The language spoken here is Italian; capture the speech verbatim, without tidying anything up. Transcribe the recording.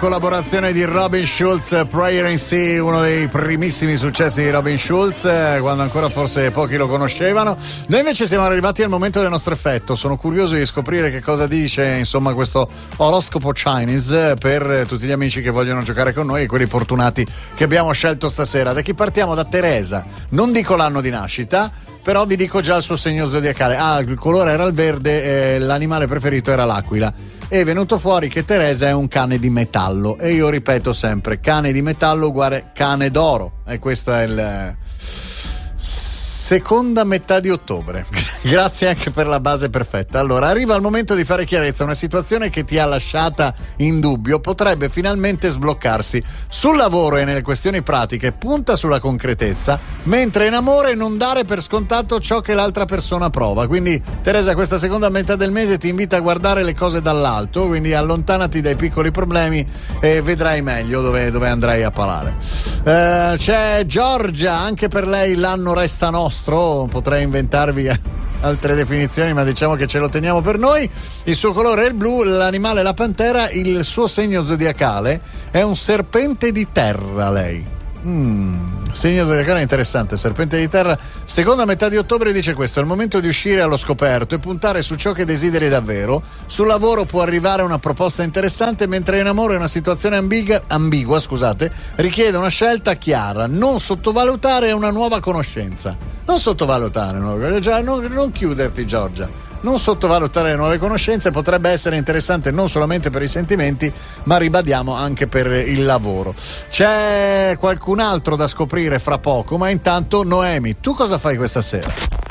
collaborazione di Robin Schulz, Prayer in Sea, uno dei primissimi successi di Robin Schulz, quando ancora forse pochi lo conoscevano. Noi invece siamo arrivati al momento del nostro effetto. Sono curioso di scoprire che cosa dice, insomma, questo oroscopo Chinese per tutti gli amici che vogliono giocare con noi e quelli fortunati che abbiamo scelto stasera. Da chi partiamo? Da Teresa. Non dico l'anno di nascita, però vi dico già il suo segno zodiacale. Ah, il colore era il verde, eh, l'animale preferito era l'aquila. È venuto fuori che Teresa è un cane di metallo, e io ripeto sempre, cane di metallo uguale cane d'oro, e questa è il seconda metà di ottobre. Grazie anche per la base perfetta. Allora, arriva il momento di fare chiarezza. Una situazione che ti ha lasciata in dubbio potrebbe finalmente sbloccarsi. Sul lavoro e nelle questioni pratiche punta sulla concretezza, mentre in amore non dare per scontato ciò che l'altra persona prova. Quindi Teresa, questa seconda metà del mese ti invita a guardare le cose dall'alto, quindi allontanati dai piccoli problemi e vedrai meglio dove, dove andrai a parare. Eh, c'è Giorgia, anche per lei l'anno resta nostro, potrei inventarvi altre definizioni, ma diciamo che ce lo teniamo per noi. Il suo colore è il blu, l'animale è la pantera, il suo segno zodiacale è un serpente di terra. Lei mm, segno zodiacale interessante, serpente di terra. Seconda metà di ottobre dice questo: è il momento di uscire allo scoperto e puntare su ciò che desideri davvero. Sul lavoro può arrivare una proposta interessante, mentre in amore una situazione ambiga, ambigua scusate, richiede una scelta chiara. Non sottovalutare una nuova conoscenza. Non sottovalutare, no? non, non chiuderti, Giorgia. Non sottovalutare le nuove conoscenze, potrebbe essere interessante non solamente per i sentimenti, ma ribadiamo anche per il lavoro. C'è qualcun altro da scoprire fra poco, ma intanto Noemi, tu cosa fai questa sera?